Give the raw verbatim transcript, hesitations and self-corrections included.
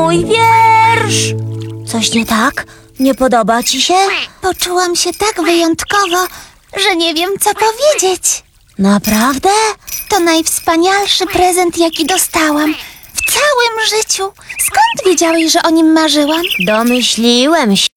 mój wiersz! Coś nie tak? Nie podoba ci się? Poczułam się tak wyjątkowo, że nie wiem, co powiedzieć. Naprawdę? To najwspanialszy prezent, jaki dostałam w całym życiu. Skąd wiedziałeś, że o nim marzyłam? Domyśliłem się.